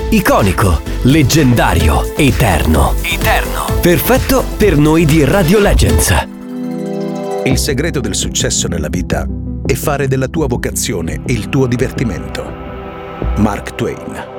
Iconico, leggendario, eterno. Perfetto per noi di Radio Legends. Il segreto del successo nella vita è fare della tua vocazione il tuo divertimento. Mark Twain.